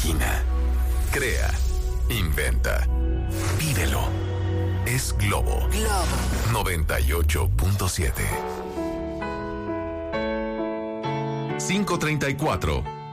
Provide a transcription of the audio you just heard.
Imagina, crea, inventa, vívelo. Es Globo 98.7. 5:34